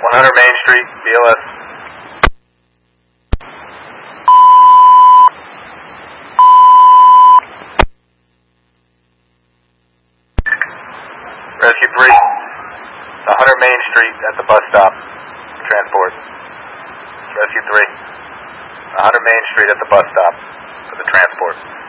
100 Main Street, BLS. Rescue 3, 100 Main Street at the bus stop, transport. Rescue 3, 100 Main Street at the bus stop for the transport.